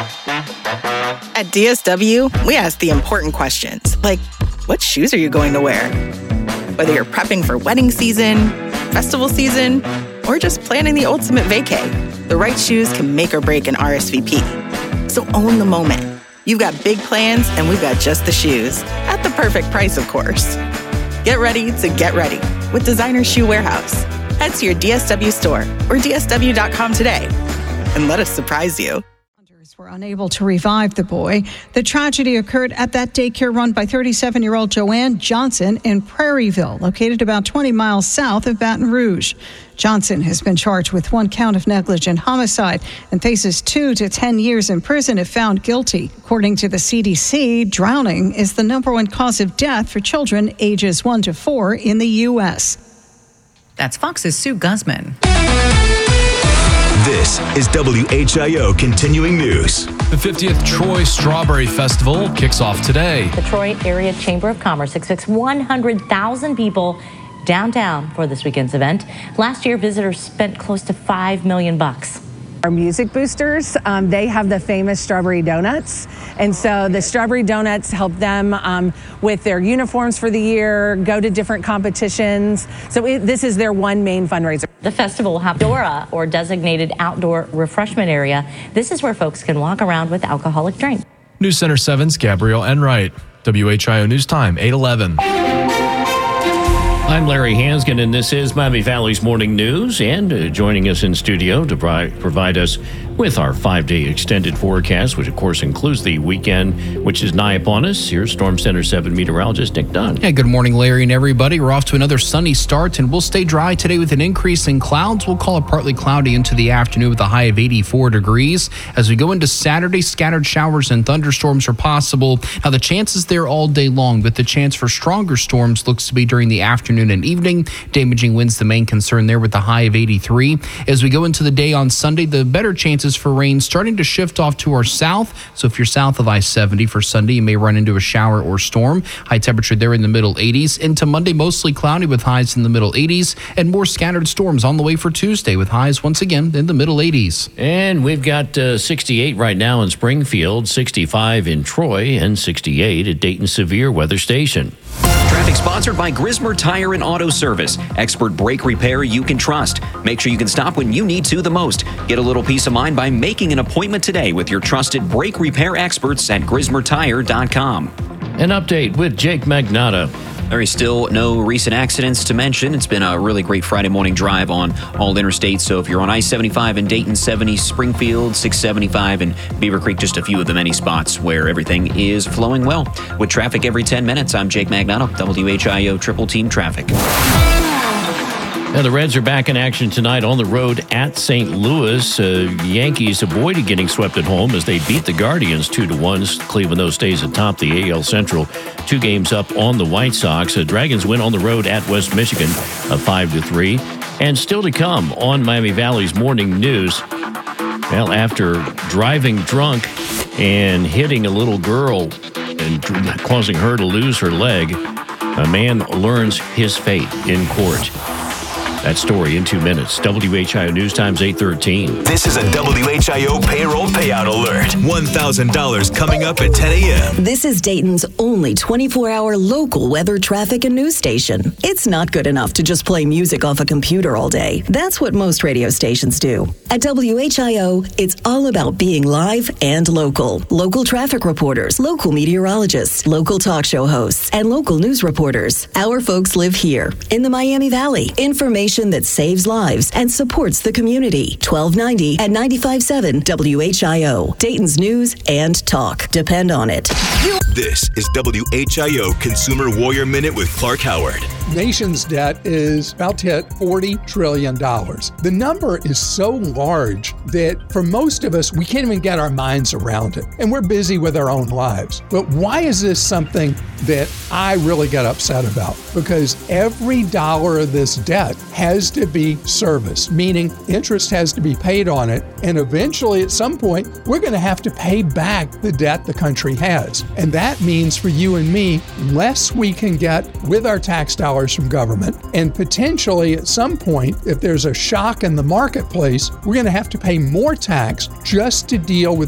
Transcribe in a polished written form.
At DSW, we ask the important questions, like, what shoes are you going to wear? Whether you're prepping for wedding season, festival season, or just planning the ultimate vacay, the right shoes can make or break an RSVP. So own the moment. You've got big plans, and we've got just the shoes, at the perfect price, of course. Get ready to get ready with Designer Shoe Warehouse. Head to your DSW store or DSW.com today and let us surprise you. Were unable to revive the boy. The tragedy occurred at that daycare run by 37-year-old Joanne Johnson in Prairieville, located about 20 miles south of Baton Rouge. Johnson has been charged with 1 count of negligent homicide and faces 2 to 10 years in prison if found guilty. According to the CDC, drowning is the #1 cause of death for children ages 1 to 4 in the U.S. That's Fox's Sue Guzman. This is WHIO Continuing News. The 50th Troy Strawberry Festival kicks off today. The Troy Area Chamber of Commerce expects 100,000 people downtown for this weekend's event. Last year, visitors spent close to $5 million. Our music boosters, they have the famous strawberry donuts. And so the strawberry donuts help them with their uniforms for the year, go to different competitions. So this is their one main fundraiser. The festival will have DORA, or designated outdoor refreshment area. This is where folks can walk around with alcoholic drinks. News Center 7's Gabrielle Enright. WHIO News Time, 8:11. I'm Larry Hansgen, and this is Miami Valley's Morning News. And joining us in studio to provide us with our 5-day extended forecast, which of course includes the weekend, which is nigh upon us. Here's Storm Center 7 meteorologist Nick Dunn. Yeah, good morning, Larry and everybody. We're off to another sunny start, and we'll stay dry today with an increase in clouds. We'll call it partly cloudy into the afternoon with a high of 84 degrees. As we go into Saturday, scattered showers and thunderstorms are possible. Now, the chances there all day long, but the chance for stronger storms looks to be during the afternoon and evening. Damaging winds the main concern there with a high of 83. As we go into the day on Sunday, the better chances for rain starting to shift off to our south. So if you're south of I-70 for Sunday, you may run into a shower or storm. High temperature there in the middle 80s. Into Monday, mostly cloudy with highs in the middle 80s, and more scattered storms on the way for Tuesday with highs once again in the middle 80s. And we've got 68 right now in Springfield, 65 in Troy, and 68 at Dayton Severe Weather Station. Traffic sponsored by Grismer Tire and Auto Service. Expert brake repair you can trust. Make sure you can stop when you need to the most. Get a little peace of mind by making an appointment today with your trusted brake repair experts at GrismerTire.com. An update with Jake Magnotta. There is still no recent accidents to mention. It's been a really great Friday morning drive on all interstates. So if you're on I-75 in Dayton, 70, Springfield, 675 and Beaver Creek, just a few of the many spots where everything is flowing well. With traffic every 10 minutes, I'm Jake Magnotta, WHIO Triple Team Traffic. Now, the Reds are back in action tonight on the road at St. Louis. Yankees avoided getting swept at home as they beat the Guardians 2-1. Cleveland, though, stays atop the AL Central. 2 games up on the White Sox. Dragons win on the road at West Michigan, 5-3. And still to come on Miami Valley's Morning News. Well, after driving drunk and hitting a little girl and causing her to lose her leg, a man learns his fate in court. That story in 2 minutes. WHIO News Times 8:13. This is a WHIO payroll payout alert. $1,000 coming up at 10 a.m. This is Dayton's only 24-hour local weather, traffic, and news station. It's not good enough to just play music off a computer all day. That's what most radio stations do. At WHIO, it's all about being live and local. Local traffic reporters, local meteorologists, local talk show hosts, and local news reporters. Our folks live here in the Miami Valley. Information that saves lives and supports the community. 1290 and 95.7 WHIO. Dayton's news and talk. Depend on it. This is WHIO Consumer Warrior Minute with Clark Howard. Nation's debt is about to hit $40 trillion. The number is so large that for most of us, we can't even get our minds around it. And we're busy with our own lives. But why is this something that I really get upset about? Because every dollar of this debt has to be serviced, meaning interest has to be paid on it. And eventually, at some point, we're going to have to pay back the debt the country has. And that means for you and me, less we can get with our tax dollars from government. And potentially, at some point, if there's a shock in the marketplace, we're going to have to pay more tax just to deal with